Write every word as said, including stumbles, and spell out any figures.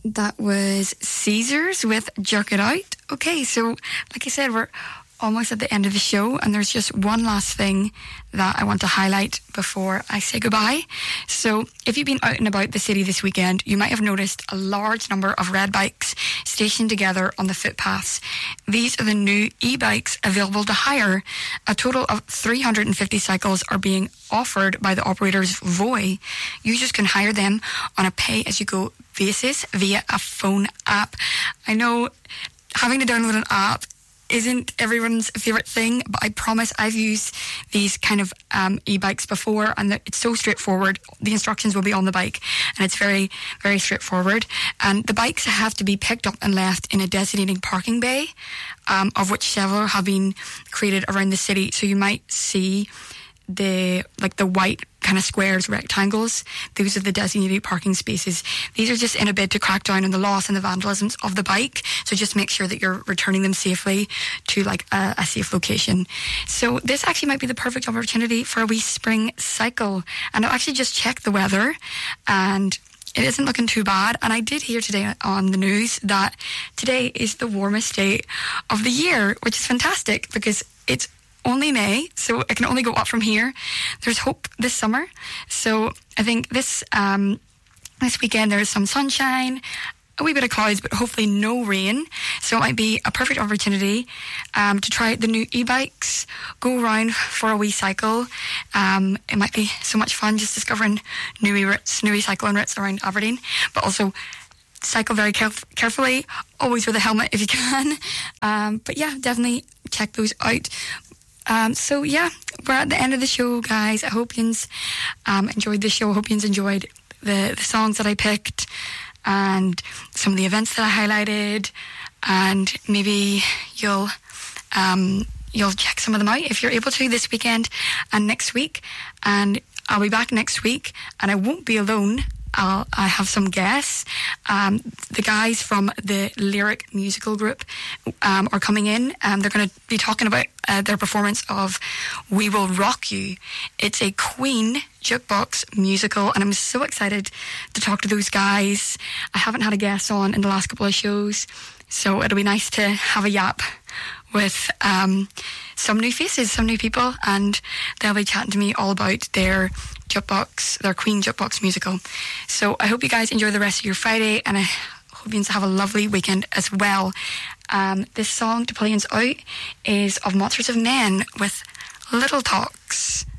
That was Caesars with Jerk It Out. Okay, so like I said, we're almost at the end of the show, and there's just one last thing that I want to highlight before I say goodbye. So if you've been out and about the city this weekend, you might have noticed a large number of red bikes stationed together on the footpaths. These are the new e-bikes available to hire. A total of three hundred fifty cycles are being offered by the operators Voi. Users can hire them on a pay-as-you-go basis via a phone app. I know having to download an app isn't everyone's favourite thing, but I promise I've used these kind of um, e-bikes before, and it's so straightforward. The instructions will be on the bike, and it's very, very straightforward. And the bikes have to be picked up and left in a designated parking bay, um, of which several have been created around the city. So you might see the like the white kind of squares, rectangles. Those are the designated parking spaces. These are just in a bid to crack down on the loss and the vandalisms of the bike. So just make sure that you're returning them safely to like a, a safe location. So this actually might be the perfect opportunity for a wee spring cycle. And I'll actually just check the weather, and it isn't looking too bad. And I did hear today on the news that today is the warmest day of the year, which is fantastic because it's only May, so it can only go up from here. There's hope this summer. So I think this um, this weekend there's some sunshine, a wee bit of clouds, but hopefully no rain. So it might be a perfect opportunity um, to try out the new e-bikes, go around for a wee cycle. Um, it might be so much fun just discovering new wee routes, new wee cycling routes around Aberdeen, but also cycle very caref- carefully, always with a helmet if you can. Um, but yeah, definitely check those out. Um, so yeah, we're at the end of the show, guys. I hope you um, enjoyed the show. I hope you enjoyed the, the songs that I picked and some of the events that I highlighted, and maybe you'll um, you'll check some of them out if you're able to this weekend and next week. And I'll be back next week, and I won't be alone. I'll, I have some guests. Um, the guys from the Lyric musical group um, are coming in. Um, they're going to be talking about uh, their performance of We Will Rock You. It's a Queen jukebox musical, and I'm so excited to talk to those guys. I haven't had a guest on in the last couple of shows, so it'll be nice to have a yap with um, some new faces, some new people, and they'll be chatting to me all about their jukebox, their Queen jukebox musical. So I hope you guys enjoy the rest of your Friday, and I hope you have a lovely weekend as well. Um, this song to play us out is of Monsters of Men with Little Talks.